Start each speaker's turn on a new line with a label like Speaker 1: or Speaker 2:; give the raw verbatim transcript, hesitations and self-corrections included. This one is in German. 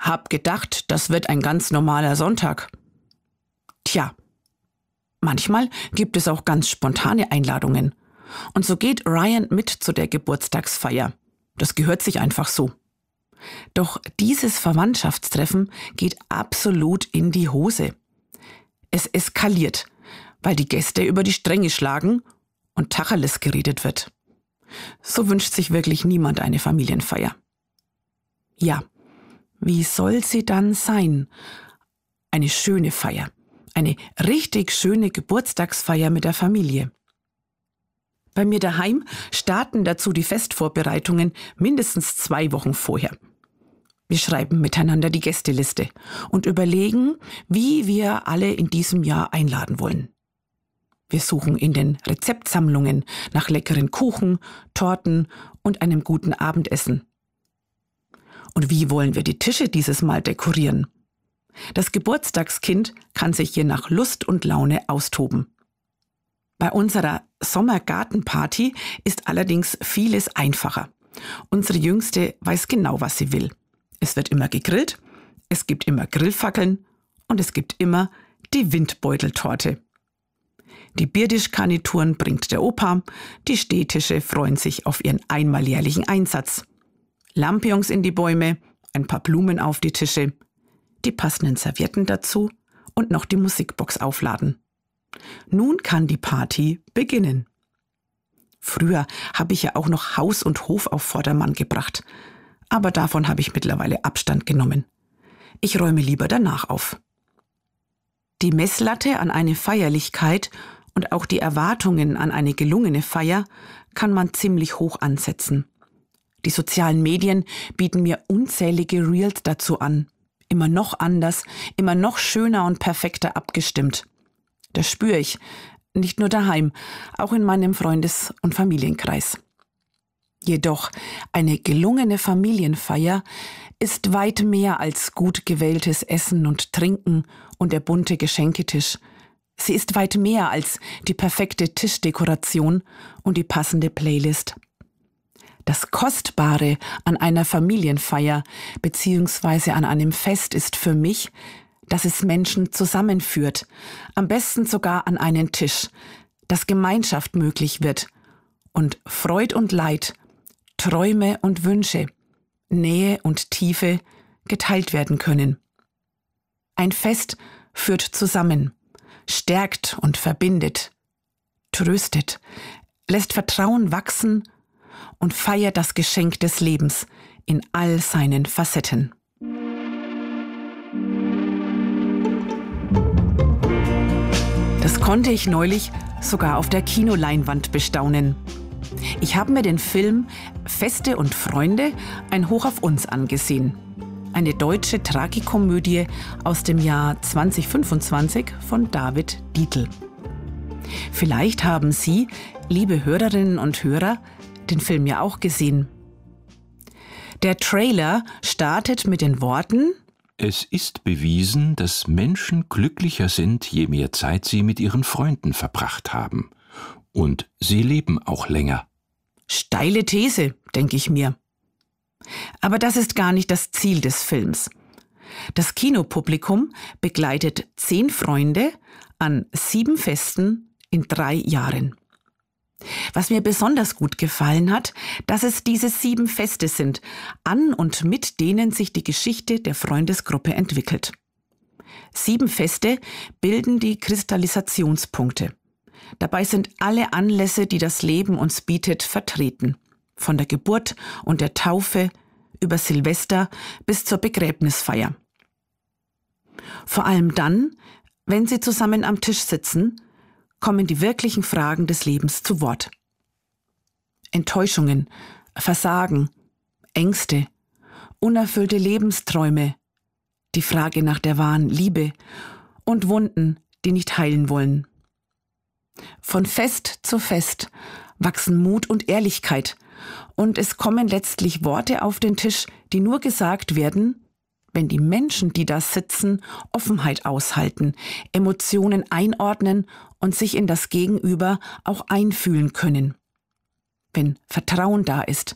Speaker 1: Hab gedacht, das wird ein ganz normaler Sonntag. Tja, manchmal gibt es auch ganz spontane Einladungen. Und so geht Ryan mit zu der Geburtstagsfeier. Das gehört sich einfach so. Doch dieses Verwandtschaftstreffen geht absolut in die Hose. Es eskaliert, weil die Gäste über die Stränge schlagen und Tacheles geredet wird. So wünscht sich wirklich niemand eine Familienfeier. Ja, wie soll sie dann sein? Eine schöne Feier. Eine richtig schöne Geburtstagsfeier mit der Familie. Bei mir daheim starten dazu die Festvorbereitungen mindestens zwei Wochen vorher. Wir schreiben miteinander die Gästeliste und überlegen, wie wir alle in diesem Jahr einladen wollen. Wir suchen in den Rezeptsammlungen nach leckeren Kuchen, Torten und einem guten Abendessen. Und wie wollen wir die Tische dieses Mal dekorieren? Das Geburtstagskind kann sich je nach Lust und Laune austoben. Bei unserer Sommergartenparty ist allerdings vieles einfacher. Unsere Jüngste weiß genau, was sie will. Es wird immer gegrillt, es gibt immer Grillfackeln und es gibt immer die Windbeuteltorte. Die Biertischgarnituren bringt der Opa, die Stehtische freuen sich auf ihren einmaljährlichen Einsatz. Lampions in die Bäume, ein paar Blumen auf die Tische, die passenden Servietten dazu und noch die Musikbox aufladen. Nun kann die Party beginnen. Früher habe ich ja auch noch Haus und Hof auf Vordermann gebracht, aber davon habe ich mittlerweile Abstand genommen. Ich räume lieber danach auf. Die Messlatte an eine Feierlichkeit und auch die Erwartungen an eine gelungene Feier kann man ziemlich hoch ansetzen. Die sozialen Medien bieten mir unzählige Reels dazu an. Immer noch anders, immer noch schöner und perfekter abgestimmt. Das spüre ich, nicht nur daheim, auch in meinem Freundes- und Familienkreis. Jedoch eine gelungene Familienfeier ist weit mehr als gut gewähltes Essen und Trinken und der bunte Geschenketisch. Sie ist weit mehr als die perfekte Tischdekoration und die passende Playlist. Das Kostbare an einer Familienfeier bzw. an einem Fest ist für mich, dass es Menschen zusammenführt, am besten sogar an einen Tisch, dass Gemeinschaft möglich wird und Freud und Leid, Träume und Wünsche, Nähe und Tiefe geteilt werden können. Ein Fest führt zusammen, stärkt und verbindet, tröstet, lässt Vertrauen wachsen und feiert das Geschenk des Lebens in all seinen Facetten. Das konnte ich neulich sogar auf der Kinoleinwand bestaunen. Ich habe mir den Film Feste und Freunde, ein Hoch auf uns angesehen. Eine deutsche Tragikomödie aus dem Jahr zwanzig fünfundzwanzig von David Dietl. Vielleicht haben Sie, liebe Hörerinnen und Hörer, den Film ja auch gesehen. Der Trailer startet mit den Worten:
Speaker 2: Es ist bewiesen, dass Menschen glücklicher sind, je mehr Zeit sie mit ihren Freunden verbracht haben. Und sie leben auch länger.
Speaker 1: Steile These, denke ich mir. Aber das ist gar nicht das Ziel des Films. Das Kinopublikum begleitet zehn Freunde an sieben Festen in drei Jahren. Was mir besonders gut gefallen hat, dass es diese sieben Feste sind, an und mit denen sich die Geschichte der Freundesgruppe entwickelt. Sieben Feste bilden die Kristallisationspunkte. Dabei sind alle Anlässe, die das Leben uns bietet, vertreten. Von der Geburt und der Taufe über Silvester bis zur Begräbnisfeier. Vor allem dann, wenn sie zusammen am Tisch sitzen, kommen die wirklichen Fragen des Lebens zu Wort. Enttäuschungen, Versagen, Ängste, unerfüllte Lebensträume, die Frage nach der wahren Liebe und Wunden, die nicht heilen wollen. Von Fest zu Fest wachsen Mut und Ehrlichkeit und es kommen letztlich Worte auf den Tisch, die nur gesagt werden, wenn die Menschen, die da sitzen, Offenheit aushalten, Emotionen einordnen und sich in das Gegenüber auch einfühlen können. Wenn Vertrauen da ist,